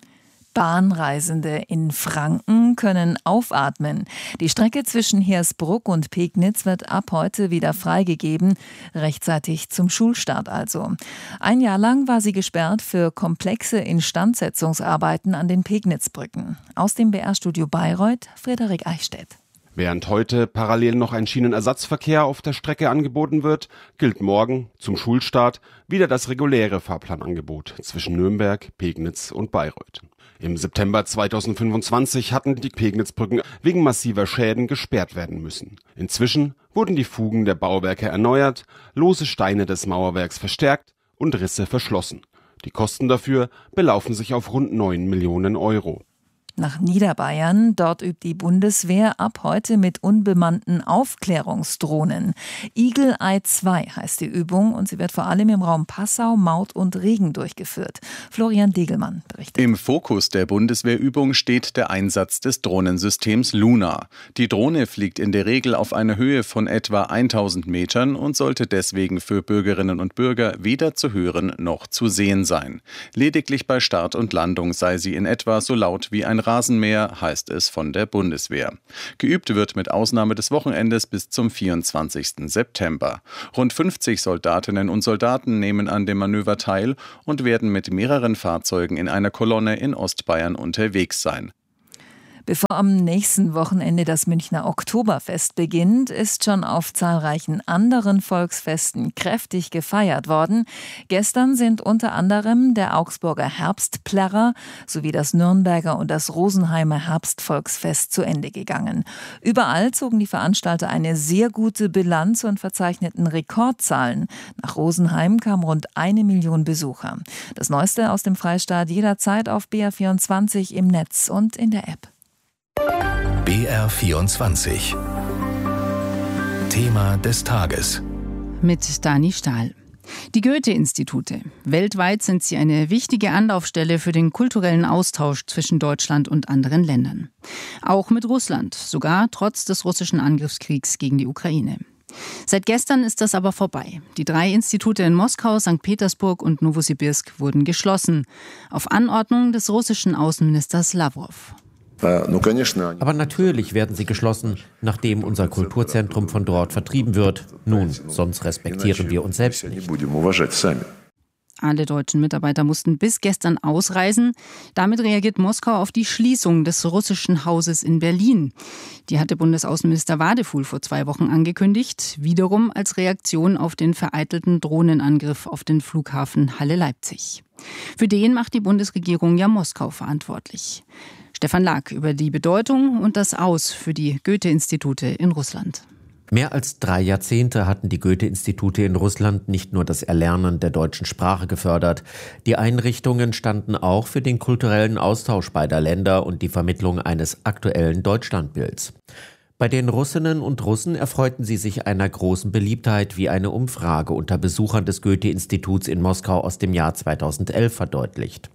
Bahnreisende in Franken können aufatmen. Die Strecke zwischen Hersbruck und Pegnitz wird ab heute wieder freigegeben, rechtzeitig zum Schulstart also. Ein Jahr lang war sie gesperrt für komplexe Instandsetzungsarbeiten an den Pegnitzbrücken. Aus dem B R-Studio Bayreuth, Frederik Eichstädt. Während heute parallel noch ein Schienenersatzverkehr auf der Strecke angeboten wird, gilt morgen zum Schulstart wieder das reguläre Fahrplanangebot zwischen Nürnberg, Pegnitz und Bayreuth. Im September zweitausendfünfundzwanzig hatten die Pegnitzbrücken wegen massiver Schäden gesperrt werden müssen. Inzwischen wurden die Fugen der Bauwerke erneuert, lose Steine des Mauerwerks verstärkt und Risse verschlossen. Die Kosten dafür belaufen sich auf rund neun Millionen Euro. Nach Niederbayern. Dort übt die Bundeswehr ab heute mit unbemannten Aufklärungsdrohnen. Eagle Eye zwei heißt die Übung und sie wird vor allem im Raum Passau, Maut und Regen durchgeführt. Florian Degelmann berichtet. Im Fokus der Bundeswehrübung steht der Einsatz des Drohnensystems Luna. Die Drohne fliegt in der Regel auf einer Höhe von etwa tausend Metern und sollte deswegen für Bürgerinnen und Bürger weder zu hören noch zu sehen sein. Lediglich bei Start und Landung sei sie in etwa so laut wie ein Rasenmäher, heißt es von der Bundeswehr. Geübt wird mit Ausnahme des Wochenendes bis zum vierundzwanzigsten September. Rund fünfzig Soldatinnen und Soldaten nehmen an dem Manöver teil und werden mit mehreren Fahrzeugen in einer Kolonne in Ostbayern unterwegs sein. Bevor am nächsten Wochenende das Münchner Oktoberfest beginnt, ist schon auf zahlreichen anderen Volksfesten kräftig gefeiert worden. Gestern sind unter anderem der Augsburger Herbstplärrer sowie das Nürnberger und das Rosenheimer Herbstvolksfest zu Ende gegangen. Überall zogen die Veranstalter eine sehr gute Bilanz und verzeichneten Rekordzahlen. Nach Rosenheim kamen rund eine Million Besucher. Das Neueste aus dem Freistaat jederzeit auf B R vierundzwanzig im Netz und in der App. B R vierundzwanzig. Thema des Tages. Mit Dani Stahl. Die Goethe-Institute. Weltweit sind sie eine wichtige Anlaufstelle für den kulturellen Austausch zwischen Deutschland und anderen Ländern. Auch mit Russland, sogar trotz des russischen Angriffskriegs gegen die Ukraine. Seit gestern ist das aber vorbei. Die drei Institute in Moskau, Sankt Petersburg und Nowosibirsk wurden geschlossen. Auf Anordnung des russischen Außenministers Lawrow. Aber natürlich werden sie geschlossen, nachdem unser Kulturzentrum von dort vertrieben wird. Nun, sonst respektieren wir uns selbst nicht. Alle deutschen Mitarbeiter mussten bis gestern ausreisen. Damit reagiert Moskau auf die Schließung des russischen Hauses in Berlin. Die hatte Bundesaußenminister Wadefuhl vor zwei Wochen angekündigt, wiederum als Reaktion auf den vereitelten Drohnenangriff auf den Flughafen Halle-Leipzig. Für den macht die Bundesregierung ja Moskau verantwortlich. Stefan Lag über die Bedeutung und das Aus für die Goethe-Institute in Russland. Mehr als drei Jahrzehnte hatten die Goethe-Institute in Russland nicht nur das Erlernen der deutschen Sprache gefördert. Die Einrichtungen standen auch für den kulturellen Austausch beider Länder und die Vermittlung eines aktuellen Deutschlandbilds. Bei den Russinnen und Russen erfreuten sie sich einer großen Beliebtheit, wie eine Umfrage unter Besuchern des Goethe-Instituts in Moskau aus dem Jahr zweitauself verdeutlicht.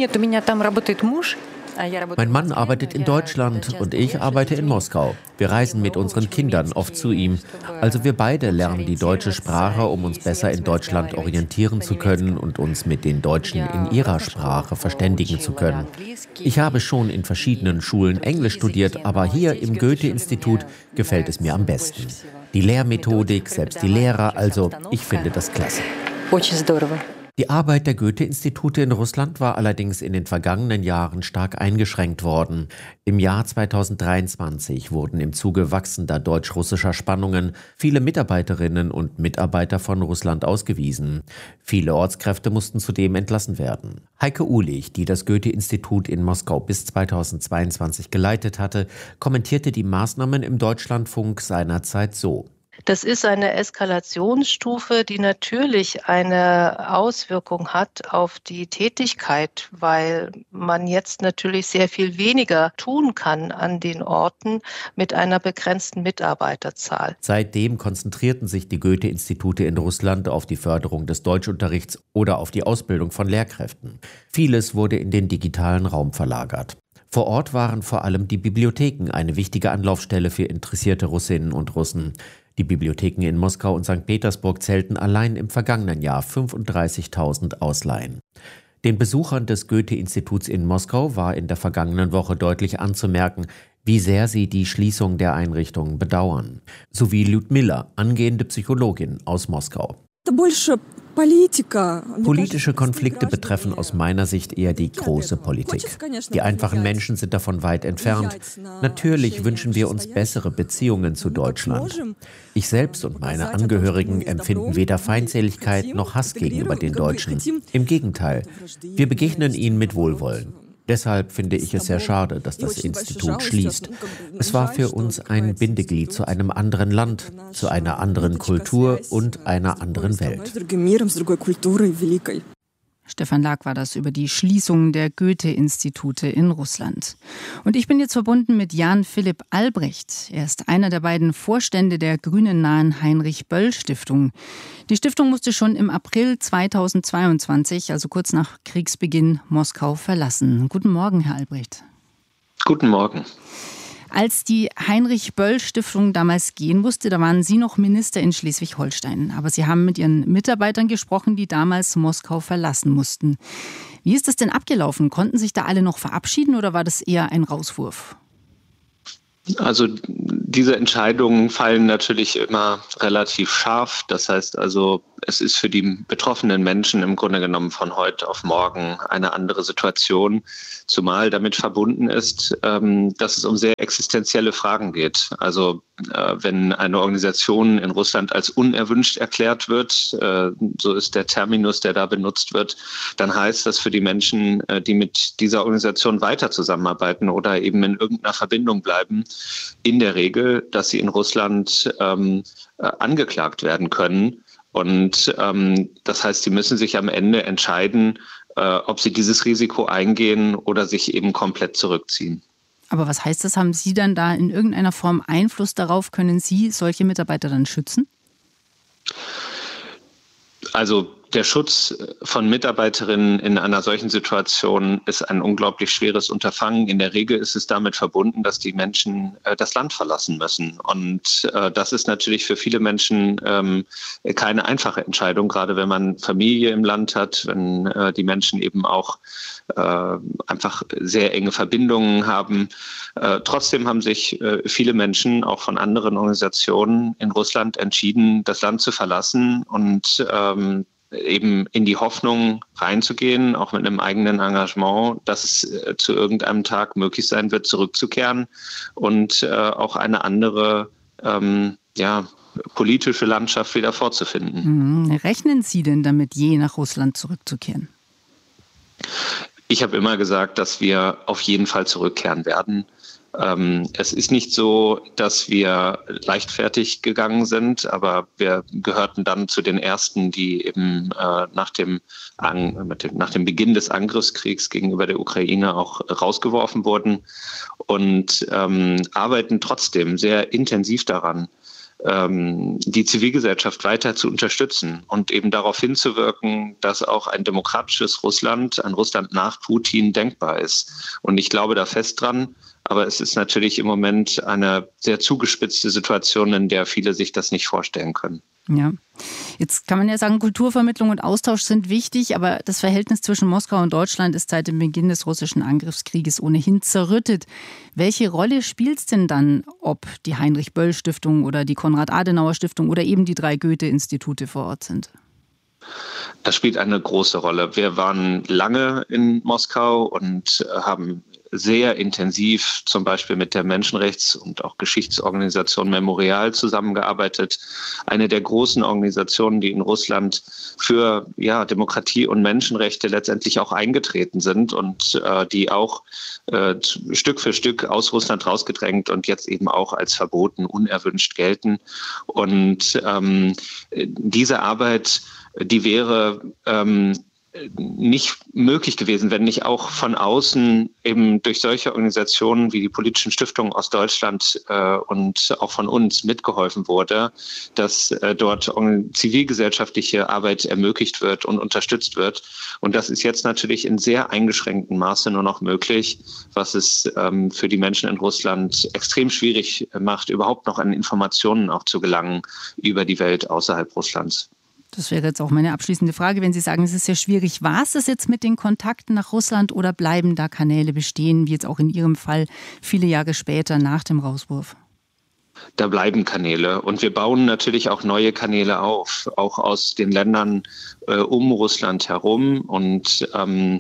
Mein Mann arbeitet in Deutschland und ich arbeite in Moskau. Wir reisen mit unseren Kindern oft zu ihm. Also wir beide lernen die deutsche Sprache, um uns besser in Deutschland orientieren zu können und uns mit den Deutschen in ihrer Sprache verständigen zu können. Ich habe schon in verschiedenen Schulen Englisch studiert, aber hier im Goethe-Institut gefällt es mir am besten. Die Lehrmethodik, selbst die Lehrer, also ich finde das klasse. Die Arbeit der Goethe-Institute in Russland war allerdings in den vergangenen Jahren stark eingeschränkt worden. Im Jahr zweitausenddreiundzwanzig wurden im Zuge wachsender deutsch-russischer Spannungen viele Mitarbeiterinnen und Mitarbeiter von Russland ausgewiesen. Viele Ortskräfte mussten zudem entlassen werden. Heike Uhlich, die das Goethe-Institut in Moskau bis zweitausendzweiundzwanzig geleitet hatte, kommentierte die Maßnahmen im Deutschlandfunk seinerzeit so. Das ist eine Eskalationsstufe, die natürlich eine Auswirkung hat auf die Tätigkeit, weil man jetzt natürlich sehr viel weniger tun kann an den Orten mit einer begrenzten Mitarbeiterzahl. Seitdem konzentrierten sich die Goethe-Institute in Russland auf die Förderung des Deutschunterrichts oder auf die Ausbildung von Lehrkräften. Vieles wurde in den digitalen Raum verlagert. Vor Ort waren vor allem die Bibliotheken eine wichtige Anlaufstelle für interessierte Russinnen und Russen. Die Bibliotheken in Moskau und Sankt Petersburg zählten allein im vergangenen Jahr fünfunddreißigtausend Ausleihen. Den Besuchern des Goethe-Instituts in Moskau war in der vergangenen Woche deutlich anzumerken, wie sehr sie die Schließung der Einrichtungen bedauern. So wie Lyudmila, angehende Psychologin aus Moskau. Politische Konflikte betreffen aus meiner Sicht eher die große Politik. Die einfachen Menschen sind davon weit entfernt. Natürlich wünschen wir uns bessere Beziehungen zu Deutschland. Ich selbst und meine Angehörigen empfinden weder Feindseligkeit noch Hass gegenüber den Deutschen. Im Gegenteil, wir begegnen ihnen mit Wohlwollen. Deshalb finde ich es sehr schade, dass das Institut schließt. Es war für uns ein Bindeglied zu einem anderen Land, zu einer anderen Kultur und einer anderen Welt. Stefan Lag war das über die Schließung der Goethe-Institute in Russland. Und ich bin jetzt verbunden mit Jan Philipp Albrecht. Er ist einer der beiden Vorstände der grünennahen Heinrich-Böll-Stiftung. Die Stiftung musste schon im April zweitausendzweiundzwanzig, also kurz nach Kriegsbeginn, Moskau verlassen. Guten Morgen, Herr Albrecht. Guten Morgen. Als die Heinrich-Böll-Stiftung damals gehen musste, da waren Sie noch Minister in Schleswig-Holstein. Aber Sie haben mit Ihren Mitarbeitern gesprochen, die damals Moskau verlassen mussten. Wie ist das denn abgelaufen? Konnten sich da alle noch verabschieden oder war das eher ein Rauswurf? Also diese Entscheidungen fallen natürlich immer relativ scharf. Das heißt also, es ist für die betroffenen Menschen im Grunde genommen von heute auf morgen eine andere Situation, zumal damit verbunden ist, dass es um sehr existenzielle Fragen geht. Also wenn eine Organisation in Russland als unerwünscht erklärt wird, so ist der Terminus, der da benutzt wird, dann heißt das für die Menschen, die mit dieser Organisation weiter zusammenarbeiten oder eben in irgendeiner Verbindung bleiben, in der Regel, dass sie in Russland ähm, angeklagt werden können. Und ähm, das heißt, sie müssen sich am Ende entscheiden, äh, ob sie dieses Risiko eingehen oder sich eben komplett zurückziehen. Aber was heißt das? Haben Sie dann da in irgendeiner Form Einfluss darauf? Können Sie solche Mitarbeiter dann schützen? Also der Schutz von Mitarbeiterinnen in einer solchen Situation ist ein unglaublich schweres Unterfangen. In der Regel ist es damit verbunden, dass die Menschen äh, das Land verlassen müssen. Und äh, das ist natürlich für viele Menschen ähm, keine einfache Entscheidung, gerade wenn man Familie im Land hat, wenn äh, die Menschen eben auch äh, einfach sehr enge Verbindungen haben. Äh, trotzdem haben sich äh, viele Menschen auch von anderen Organisationen in Russland entschieden, das Land zu verlassen und ähm, eben in die Hoffnung reinzugehen, auch mit einem eigenen Engagement, dass es äh, zu irgendeinem Tag möglich sein wird, zurückzukehren und äh, auch eine andere ähm, ja, politische Landschaft wieder vorzufinden. Mhm. Rechnen Sie denn damit, je nach Russland zurückzukehren? Ich habe immer gesagt, dass wir auf jeden Fall zurückkehren werden. Es ist nicht so, dass wir leichtfertig gegangen sind, aber wir gehörten dann zu den Ersten, die eben äh, nach dem, nach dem Beginn des Angriffskriegs gegenüber der Ukraine auch rausgeworfen wurden und ähm, arbeiten trotzdem sehr intensiv daran, ähm, die Zivilgesellschaft weiter zu unterstützen und eben darauf hinzuwirken, dass auch ein demokratisches Russland, ein Russland nach Putin denkbar ist. Und ich glaube da fest dran. Aber es ist natürlich im Moment eine sehr zugespitzte Situation, in der viele sich das nicht vorstellen können. Ja, jetzt kann man ja sagen, Kulturvermittlung und Austausch sind wichtig, aber das Verhältnis zwischen Moskau und Deutschland ist seit dem Beginn des russischen Angriffskrieges ohnehin zerrüttet. Welche Rolle spielt es denn dann, ob die Heinrich-Böll-Stiftung oder die Konrad-Adenauer-Stiftung oder eben die drei Goethe-Institute vor Ort sind? Das spielt eine große Rolle. Wir waren lange in Moskau und haben sehr intensiv zum Beispiel mit der Menschenrechts- und auch Geschichtsorganisation Memorial zusammengearbeitet. Eine der großen Organisationen, die in Russland für ja, Demokratie und Menschenrechte letztendlich auch eingetreten sind und äh, die auch äh, Stück für Stück aus Russland rausgedrängt und jetzt eben auch als verboten, unerwünscht gelten. Und ähm, diese Arbeit, die wäre ähm, nicht möglich gewesen, wenn nicht auch von außen eben durch solche Organisationen wie die politischen Stiftungen aus Deutschland äh, und auch von uns mitgeholfen wurde, dass äh, dort zivilgesellschaftliche Arbeit ermöglicht wird und unterstützt wird. Und das ist jetzt natürlich in sehr eingeschränktem Maße nur noch möglich, was es ähm, für die Menschen in Russland extrem schwierig macht, überhaupt noch an Informationen auch zu gelangen über die Welt außerhalb Russlands. Das wäre jetzt auch meine abschließende Frage, wenn Sie sagen, es ist sehr schwierig. War es das jetzt mit den Kontakten nach Russland oder bleiben da Kanäle bestehen, wie jetzt auch in Ihrem Fall viele Jahre später nach dem Rauswurf? Da bleiben Kanäle und wir bauen natürlich auch neue Kanäle auf, auch aus den Ländern äh, um Russland herum. Und ähm,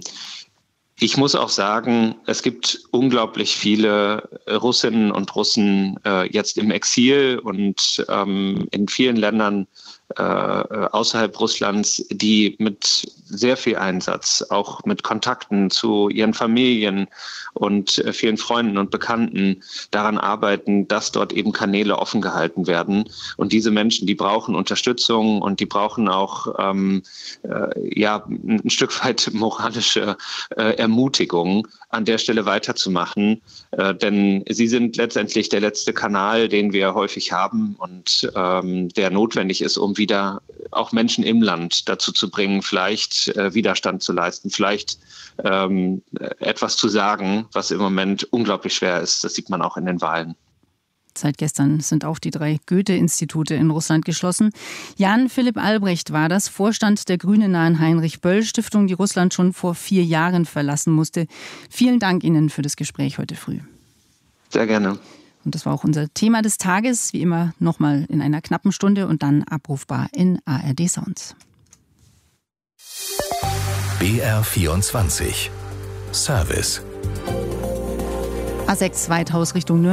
ich muss auch sagen, es gibt unglaublich viele Russinnen und Russen äh, jetzt im Exil und ähm, in vielen Ländern äh, außerhalb Russlands, die mit sehr viel Einsatz, auch mit Kontakten zu ihren Familien und äh, vielen Freunden und Bekannten daran arbeiten, dass dort eben Kanäle offen gehalten werden. Und diese Menschen, die brauchen Unterstützung und die brauchen auch ähm, äh, ja, ein Stück weit moralische äh, Ermutigung, an der Stelle weiterzumachen. Äh, denn sie sind letztendlich der letzte Kanal, den wir häufig haben und ähm, der notwendig ist, um wieder auch Menschen im Land dazu zu bringen, vielleicht äh, Widerstand zu leisten, vielleicht ähm, etwas zu sagen, was im Moment unglaublich schwer ist. Das sieht man auch in den Wahlen. Seit gestern sind auch die drei Goethe-Institute in Russland geschlossen. Jan Philipp Albrecht war das, Vorstand der grünenahen Heinrich-Böll-Stiftung, die Russland schon vor vier Jahren verlassen musste. Vielen Dank Ihnen für das Gespräch heute früh. Sehr gerne. Und das war auch unser Thema des Tages, wie immer nochmal in einer knappen Stunde und dann abrufbar in A R D Sounds. B R vierundzwanzig Service. A sechs Weithaus Richtung Nürnberg.